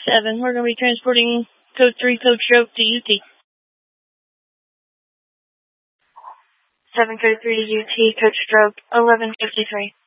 7. We're going to be transporting code 3, code stroke to UT. 7 code 3 to UT, code stroke 1153.